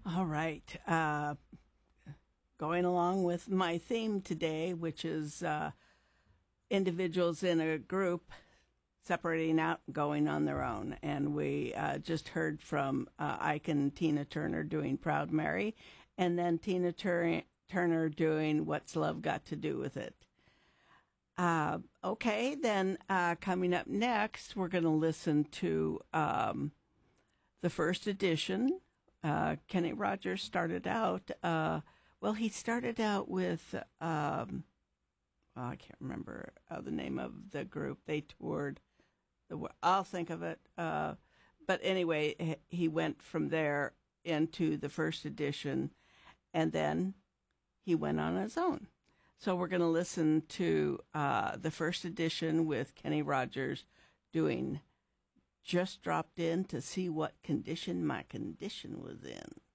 All right. Going along with my theme today, which is individuals in a group separating out, going on their own. And we just heard from Ike and Tina Turner doing Proud Mary, and then Tina Turner doing What's Love Got to Do with It. Okay, then coming up next, we're going to listen to the first edition. Kenny Rogers started out, he started out with, I can't remember the name of the group. They toured, I'll think of it. But anyway, he went from there into the first edition, and then he went on his own. So we're going to listen to the first edition with Kenny Rogers doing Just Dropped In to See What Condition My Condition Was In.